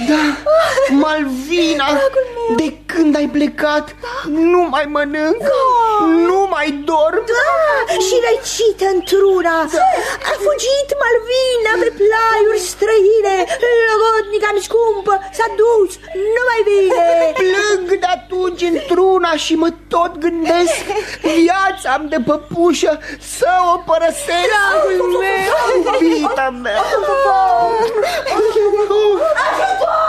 Da, Malvina, de când ai plecat, nu mai mănânc, nu mai dorm. Și răcită într-una. A fugit Malvina pe plaiuri străine. Logodnica-mi scumpă s-a dus, nu mai vine. Plâng de atunci într-una și mă tot gândesc, viața-mi de păpușă să o părăsesc. Dragul meu, iubita mea.